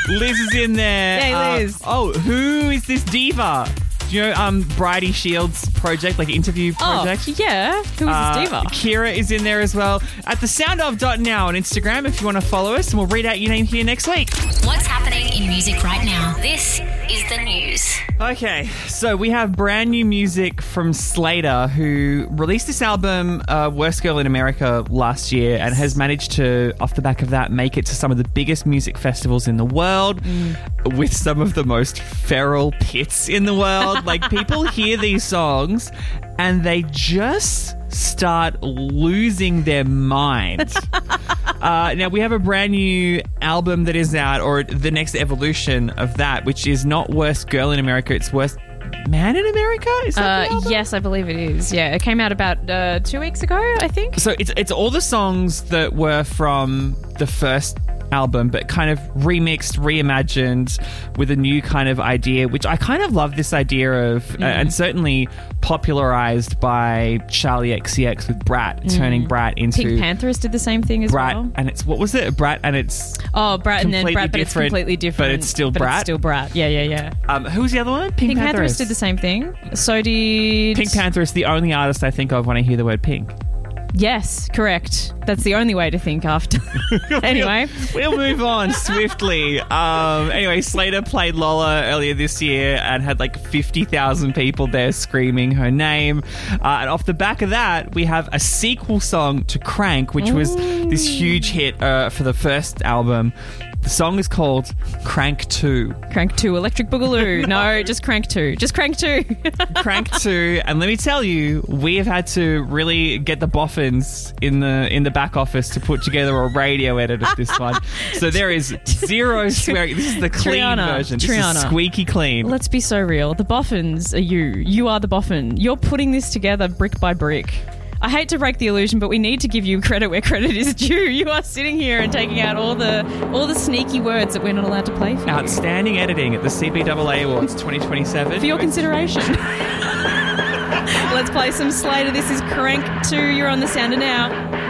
Liz is in there. Hey, Liz. Who is this diva? Do you know Bridie Shields' project, like interview project? Oh, yeah. Who is this diva? Kira is in there as well. At thesoundof.now on Instagram if you want to follow us, and we'll read out your name here next week. What's happening in music right now? This is the news. Okay, so we have brand new music from Slater, who released this album, Worst Girl in America, last year, and has managed to, off the back of that, make it to some of the biggest music festivals in the world with some of the most feral pits in the world. Like, people hear these songs and they just start losing their mind. Now, we have a brand new album that is out, or the next evolution of that, which is not Worst Girl in America, it's Worst Man in America? Is that the album? Yes, I believe it is. Yeah, it came out about 2 weeks ago, I think. So it's all the songs that were from the first album, but kind of remixed, reimagined with a new kind of idea, which I kind of love this idea of, and certainly popularized by Charlie XCX with Brat, turning Brat into... Pink Panthers did the same thing as Brat, well. and it's, what was it? Brat, and it's... Oh, Brat and then Brat, but it's different, completely different. But it's still Brat? It's still Brat, yeah. Who was the other one? Pink Panthers did the same thing. So did... Pink Panther is the only artist I think of when I hear the word pink. Yes, correct. That's the only way to think after. Anyway. We'll move on swiftly. Anyway, Slater played Lola earlier this year and had like 50,000 people there screaming her name. And off the back of that, we have a sequel song to Crank, which was this huge hit for the first album. The song is called Crank 2. Crank 2, Electric Boogaloo. No, just Crank 2. Just Crank 2. Crank 2. And let me tell you, we have had to really get the boffins in the back office to put together a radio edit of this one. So there is zero swearing. This is the clean version. This is squeaky clean. Let's be so real. The boffins are you. You are the boffin. You're putting this together brick by brick. I hate to break the illusion, but we need to give you credit where credit is due. You are sitting here and taking out all the sneaky words that we're not allowed to play for you. Outstanding editing at the CBAA Awards 2027. For your consideration. Let's play some Slater. This is Crank 2. You're on The Sounder now.